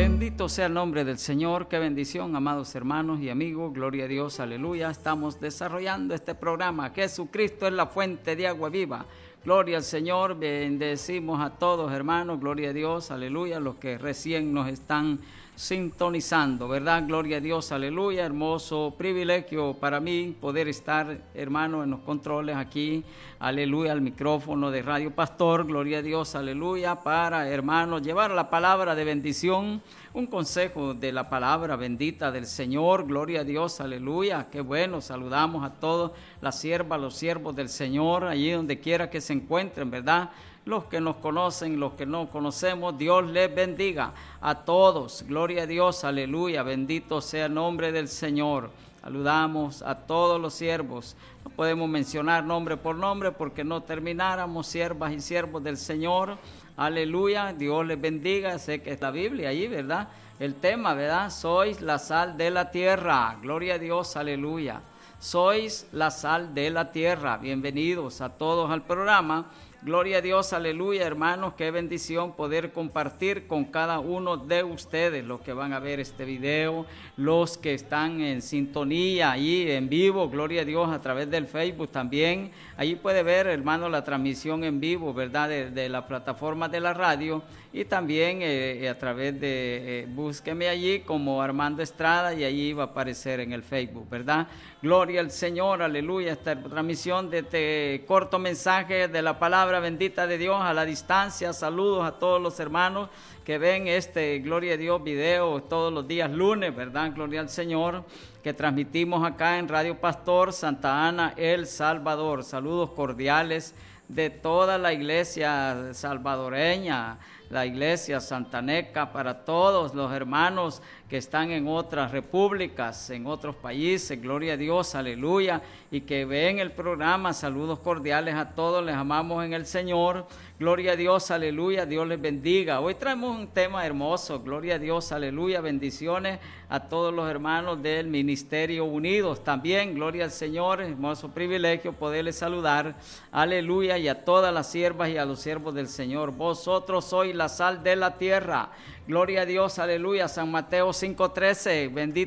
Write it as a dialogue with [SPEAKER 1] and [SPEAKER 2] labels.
[SPEAKER 1] Bendito sea el nombre del Señor, qué bendición, amados hermanos y amigos, gloria a Dios, aleluya. Estamos desarrollando este programa, Jesucristo es la fuente de agua viva. Gloria al Señor, bendecimos a todos hermanos, gloria a Dios, aleluya, los que recién nos están sintonizando, ¿verdad? Gloria a Dios, aleluya, hermoso privilegio para mí poder estar, hermano, en los controles aquí, aleluya, al micrófono de Radio Pastor, gloria a Dios, aleluya, para, hermanos, llevar la palabra de bendición, un consejo de la palabra bendita del Señor, gloria a Dios, aleluya, qué bueno, saludamos a todos, las siervas, los siervos del Señor, allí donde quiera que se encuentren, ¿verdad? Los que nos conocen, los que no conocemos, Dios les bendiga a todos. Gloria a Dios, aleluya, bendito sea el nombre del Señor. Saludamos a todos los siervos. No podemos mencionar nombre por nombre porque no termináramos, siervas y siervos del Señor. Aleluya, Dios les bendiga. Sé que es la Biblia allí, ¿verdad? El tema, ¿verdad? Sois la sal de la tierra. Gloria a Dios, aleluya. Sois la sal de la tierra. Bienvenidos a todos al programa. Gloria a Dios, aleluya, hermanos, qué bendición poder compartir con cada uno de ustedes, los que van a ver este video, los que están en sintonía ahí en vivo, gloria a Dios, a través del Facebook también. Ahí puede ver, hermano, la transmisión en vivo, ¿verdad?, de la plataforma de la radio y también a través de, búsqueme allí como Armando Estrada y allí va a aparecer en el Facebook, ¿verdad? Gloria al Señor, aleluya, esta transmisión de este corto mensaje de la palabra bendita de Dios a la distancia. Saludos a todos los hermanos que ven este, gloria a Dios, video todos los días lunes, ¿verdad? Gloria al Señor, que transmitimos acá en Radio Pastor Santa Ana, El Salvador. Saludos cordiales de toda la iglesia salvadoreña, la iglesia santaneca, para todos los hermanos que están en otras repúblicas, en otros países, gloria a Dios, aleluya, y que ven el programa, saludos cordiales a todos, les amamos en el Señor, gloria a Dios, aleluya, Dios les bendiga. Hoy traemos un tema hermoso, gloria a Dios, aleluya, bendiciones a todos los hermanos del Ministerio Unidos, también, gloria al Señor, hermoso privilegio poderles saludar, aleluya, y a todas las siervas y a los siervos del Señor. Vosotros sois la sal de la tierra, gloria a Dios, aleluya, San Mateo 5:13, bendito